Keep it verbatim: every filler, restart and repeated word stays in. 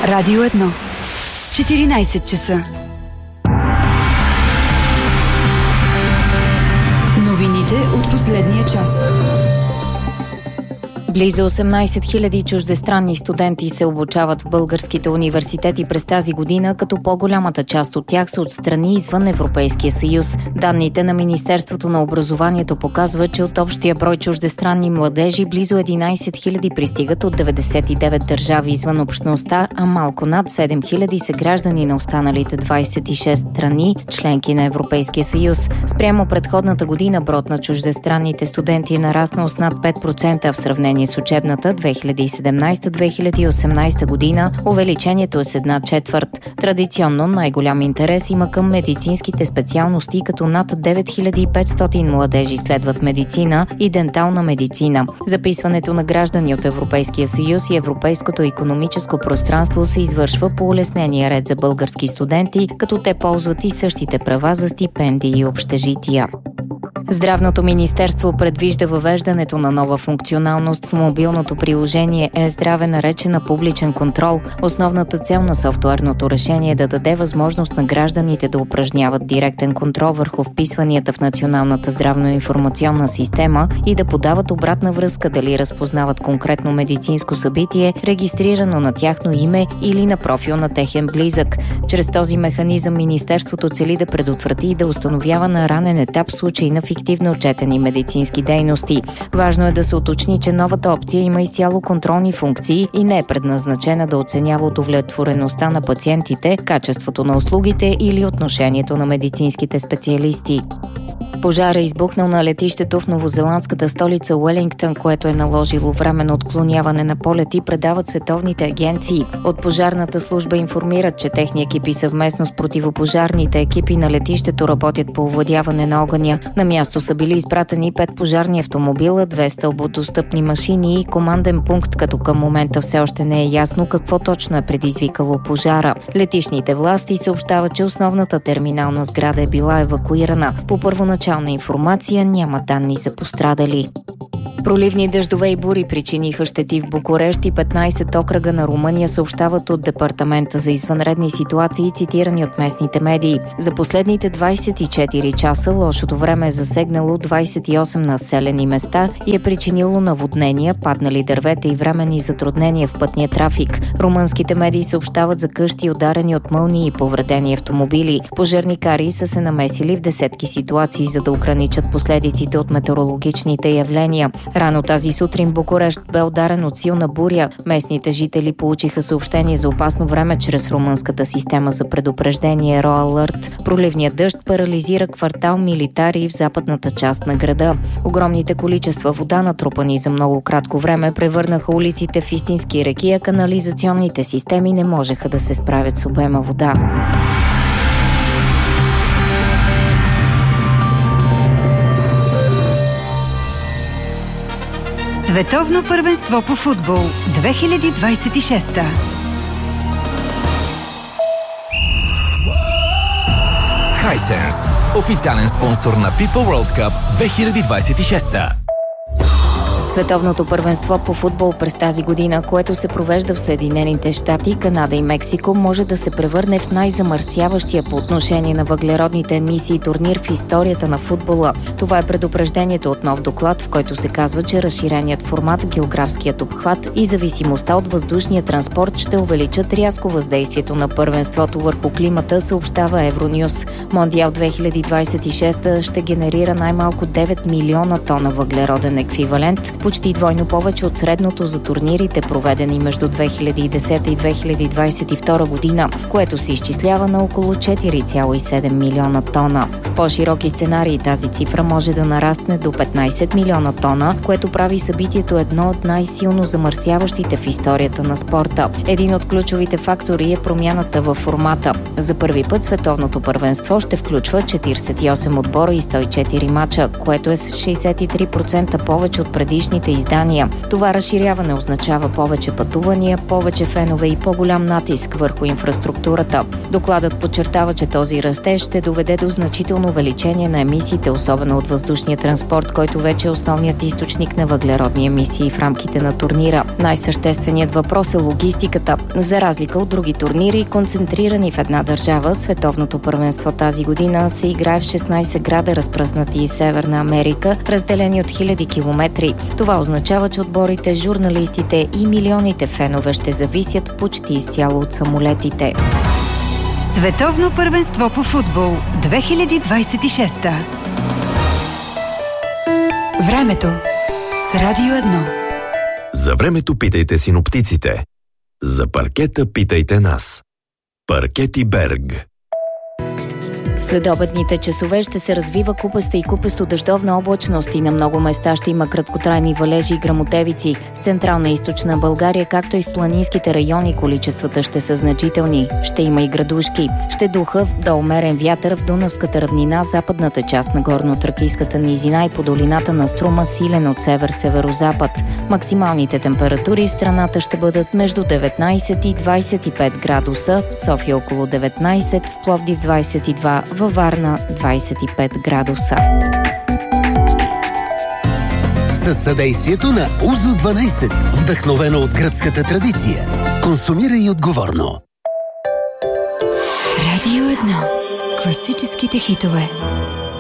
Радио едно. четиринайсет часа. Новините от последния час. Близо осемнайсет хиляди чуждестранни студенти се обучават в българските университети през тази година, като по-голямата част от тях са от страни извън Европейския съюз. Данните на Министерството на образованието показват, че от общия брой чуждестранни младежи близо единайсет хиляди пристигат от деветдесет и девет държави извън общността, а малко над седем хиляди са граждани на останалите двайсет и шест страни, членки на Европейския съюз. Спрямо предходната година броят на чуждестранните студенти е нараснал с над пет процента в сравнение с учебната две хиляди и седемнайсета - две хиляди и осемнайсета година. Увеличението е с една четвърт. Традиционно най-голям интерес има към медицинските специалности, като над девет хиляди и петстотин младежи следват медицина и дентална медицина. Записването на граждани от Европейския съюз и Европейското икономическо пространство се извършва по улеснения ред за български студенти, като те ползват и същите права за стипендии и общежития. Здравното министерство предвижда въвеждането на нова функционалност в мобилното приложение е-здраве, наречена публичен контрол. Основната цел на софтуерното решение е да даде възможност на гражданите да упражняват директен контрол върху вписванията в Националната здравно-информационна система и да подават обратна връзка дали разпознават конкретно медицинско събитие, регистрирано на тяхно име или на профил на техен близък. Чрез този механизъм министерството цели да предотврати и да установява на ранен етап случаи на фиктивно отчетени медицински дейности. Важно е да се уточни, че новата опция има изцяло контролни функции и не е предназначена да оценява удовлетвореността на пациентите, качеството на услугите или отношението на медицинските специалисти. Пожар е избухнал на летището в новозеландската столица Уелингтън, което е наложило временно отклоняване на полети, предават световните агенции. От пожарната служба информират, че техни екипи съвместно с противопожарните екипи на летището работят по овладяване на огъня. На място са били изпратени пет пожарни автомобила, две стълбодостъпни машини и команден пункт, като към момента все още не е ясно какво точно е предизвикало пожара. Летищните власти съобщават, че основната терминална сграда е била евакуирана. По първоначална информация няма данни за пострадали. Проливни дъждове и бури причиниха щети в Букурещ и петнайсет окръга на Румъния, съобщават от Департамента за извънредни ситуации, цитирани от местните медии. За последните двайсет и четири часа лошото време е засегнало двайсет и осем населени места и е причинило наводнения, паднали дървета и временни затруднения в пътния трафик. Румънските медии съобщават за къщи, ударени от мълнии и повредени автомобили. Пожарникари са се намесили в десетки ситуации, за да ограничат последиците от метеорологичните явления. Рано тази сутрин Букурещ бе ударен от силна буря. Местните жители получиха съобщение за опасно време чрез румънската система за предупреждение Ро Алърт. Проливният дъжд парализира квартал Милитари в западната част на града. Огромните количества вода, натрупани за много кратко време, превърнаха улиците в истински реки, а канализационните системи не можеха да се справят с обема вода. Световно първенство по футбол две хиляди двайсет и шеста. Hisense, официален спонсор на FIFA World Cup две хиляди двайсет и шеста. Световното първенство по футбол през тази година, което се провежда в Съединените щати, Канада и Мексико, може да се превърне в най-замърсяващия по отношение на въглеродните емисии турнир в историята на футбола. Това е предупреждението от нов доклад, в който се казва, че разширеният формат, географският обхват и зависимостта от въздушния транспорт ще увеличат рязко въздействието на първенството върху климата, съобщава Евронюс. Мондиал две хиляди двайсет и шеста ще генерира най-малко девет милиона тона въглероден еквивалент, почти двойно повече от средното за турнирите, проведени между две хиляди и десета и две хиляди двайсет и втора година, което се изчислява на около четири цяло и седем милиона тона. В по-широки сценарии тази цифра може да нарасне до петнайсет милиона тона, което прави събитието едно от най-силно замърсяващите в историята на спорта. Един от ключовите фактори е промяната във формата. За първи път световното първенство ще включва четирийсет и осем отбора и сто и четири мача, което е с шейсет и три процента повече от предишния спортните издания. Това разширяване означава повече пътувания, повече фенове и по-голям натиск върху инфраструктурата. Докладът подчертава, че този растеж ще доведе до значително увеличение на емисиите, особено от въздушния транспорт, който вече е основният източник на въглеродни емисии в рамките на турнира. Най-същественият въпрос е логистиката. За разлика от други турнири, концентрирани в една държава, световното първенство тази година се играе в шестнайсет града, разпръснати из Северна Америка, разделени от хиляди километри. Това означава, че отборите, журналистите и милионите фенове ще зависят почти изцяло от самолетите. Световно първенство по футбол две хиляди двайсет и шеста. Времето с Радио едно. За времето питайте синоптиците. За паркета питайте нас. Паркети Берг. В следобедните часове ще се развива купеста и купесто дъждовна облачност и на много места ще има краткотрайни валежи и гръмотевици. В централна и източна България, както и в планинските райони, количествата ще са значителни. Ще има и градушки. Ще духа до умерен вятър в Дунавската равнина, западната част на горно-тракийската низина и по долината на Струма, силен от север-северозапад. Максималните температури в страната ще бъдат между деветнайсет и двайсет и пет градуса, в София около деветнайсет, в Пловдив двайсет и два, във Варна двайсет и пет градуса. Със съдействието на Узо дванайсет, вдъхновено от гръцката традиция. Консумирай отговорно. Радио едно. Класическите хитове.